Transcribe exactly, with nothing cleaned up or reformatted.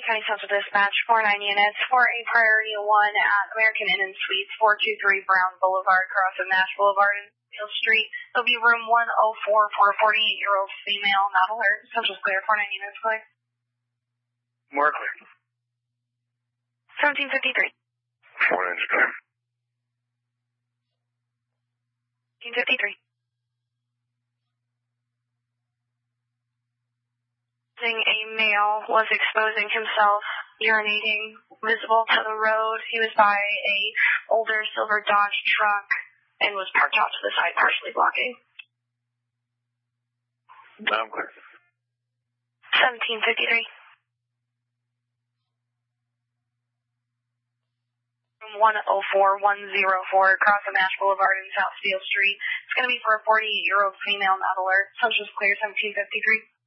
Allegheny County Central Dispatch, four nine units for a priority one at American Inn and Suites, four two three Brown Boulevard, crossing Nash Boulevard and Field Street. It'll be room one oh four for a forty-eight-year-old female, not alert. Central's clear, four nine units clear. More clear. seventeen fifty-three. four nine's clear. seventeen fifty-three. A male was exposing himself, urinating, visible to the road. He was by a older silver Dodge truck and was parked off to the side, partially blocking. Now I'm clear. seventeen fifty-three. Room one oh four one oh four, across the Nash Boulevard and South Field Street. It's going to be for a forty-eight-year-old female, not alert. Central's clear, seventeen fifty-three.